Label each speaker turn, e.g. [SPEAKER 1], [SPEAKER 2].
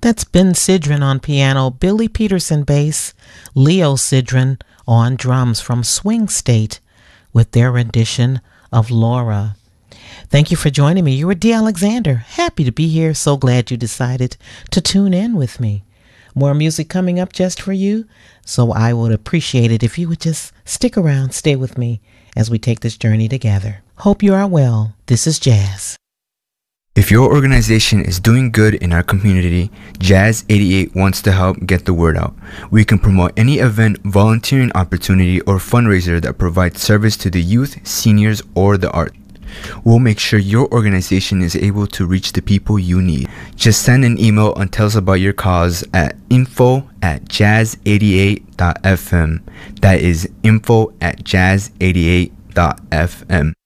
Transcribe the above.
[SPEAKER 1] That's Ben Sidran on piano, Billy Peterson bass, Leo Sidran on drums from Swing State with their rendition of Laura. Thank you for joining me. You were D. Alexander. Happy to be here. So glad you decided to tune in with me. More music coming up just for you. So I would appreciate it if you would just stick around, stay with me as we take this journey together. Hope you are well. This is Jazz.
[SPEAKER 2] If your organization is doing good in our community, Jazz 88 wants to help get the word out. We can promote any event, volunteering opportunity, or fundraiser that provides service to the youth, seniors, or the arts. We'll make sure your organization is able to reach the people you need. Just send an email and tell us about your cause at info@jazz88.fm. That is info@jazz88.fm.